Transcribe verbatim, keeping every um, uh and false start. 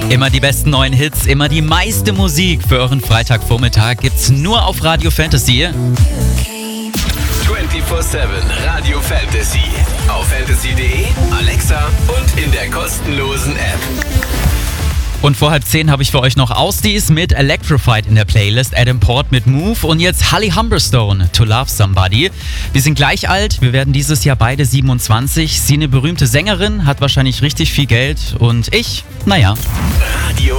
Immer die besten neuen Hits, immer die meiste Musik für euren Freitagvormittag gibt's nur auf Radio Fantasy. vierundzwanzig sieben Radio Fantasy. Auf fantasy punkt de, Alexa und in der kostenlosen App. Und vor halb zehn habe ich für euch noch Ausdies mit Electrified in der Playlist, Adam Port mit Move und jetzt Holly Humberstone, To Love Somebody. Wir sind gleich alt, wir werden dieses Jahr beide siebenundzwanzig. Sie eine berühmte Sängerin, hat wahrscheinlich richtig viel Geld und ich, naja. Radio